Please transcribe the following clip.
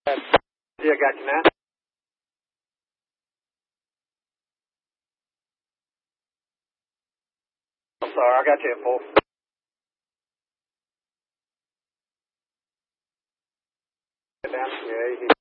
Yeah, got you now. I'm sorry, I got you at full. Down. Yeah,